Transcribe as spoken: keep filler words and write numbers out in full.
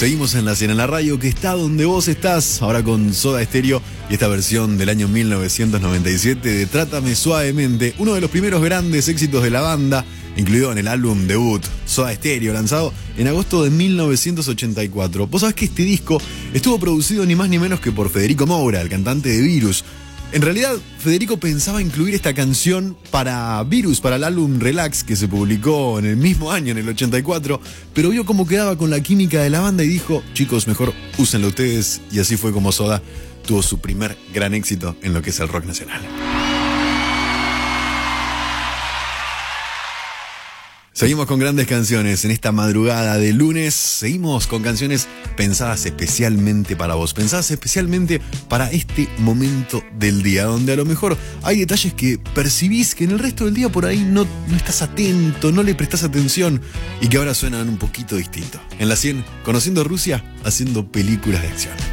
Seguimos en la cien en la radio que está donde vos estás, ahora con Soda Stereo y esta versión del año mil novecientos noventa y siete de Trátame Suavemente, uno de los primeros grandes éxitos de la banda, incluido en el álbum debut Soda Stereo, lanzado en agosto de mil novecientos ochenta y cuatro. Vos sabés que este disco estuvo producido ni más ni menos que por Federico Moura, el cantante de Virus. En realidad, Federico pensaba incluir esta canción para Virus, para el álbum Relax, que se publicó en el mismo año, en el ochenta y cuatro, pero vio cómo quedaba con la química de la banda y dijo, chicos, mejor úsenlo ustedes, y así fue como Soda tuvo su primer gran éxito en lo que es el rock nacional. Seguimos con grandes canciones en esta madrugada de lunes. Seguimos con canciones pensadas especialmente para vos, pensadas especialmente para este momento del día, donde a lo mejor hay detalles que percibís que en el resto del día por ahí no, no estás atento, no le prestás atención y que ahora suenan un poquito distinto. En la cien, conociendo Rusia, haciendo películas de acción.